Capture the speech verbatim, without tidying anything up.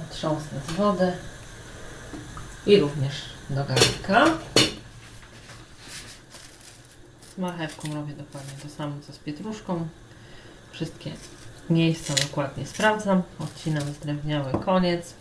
Trząsnę z wody i również do garnka. Z marchewką robię dokładnie to samo co z pietruszką. Wszystkie miejsca dokładnie sprawdzam. Odcinam zdrewniały koniec.